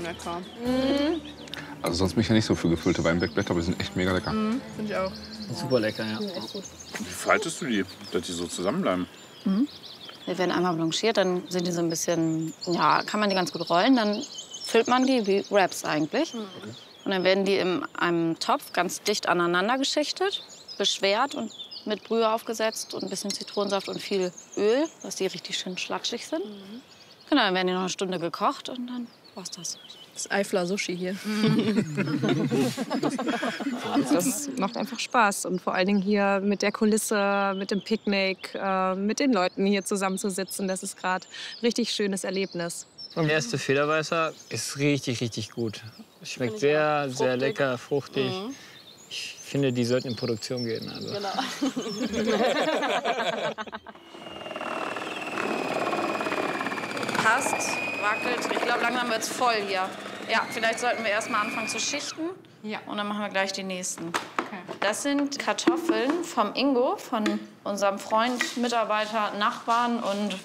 lecker. Also sonst bin ich ja nicht so für gefüllte Weinbergblätter, aber die sind echt mega lecker. Finde ich auch. Super lecker, ja. Wie faltest du die, dass die so zusammenbleiben? Die werden einmal blanchiert, dann sind die so ein bisschen, ja, kann man die ganz gut rollen. Dann füllt man die wie Wraps eigentlich. Und dann werden die in einem Topf ganz dicht aneinander geschichtet, beschwert und mit Brühe aufgesetzt und ein bisschen Zitronensaft und viel Öl, dass die richtig schön schlatschig sind. Genau, dann werden die noch eine Stunde gekocht und dann war's das. Das Eifler Sushi hier. Das macht einfach Spaß. Und vor allen Dingen hier mit der Kulisse, mit dem Picknick, mit den Leuten hier zusammenzusitzen, das ist gerade ein richtig schönes Erlebnis. Der erste Federweißer ist richtig, richtig gut. Schmeckt sehr, sehr lecker, fruchtig. Ich finde, die sollten in Produktion gehen. Also. Passt, wackelt. Ich glaube, langsam wird's voll hier. Ja, vielleicht sollten wir erst mal anfangen zu schichten. Ja. Und dann machen wir gleich die nächsten. Das sind Kartoffeln vom Ingo, von unserem Freund, Mitarbeiter, Nachbarn und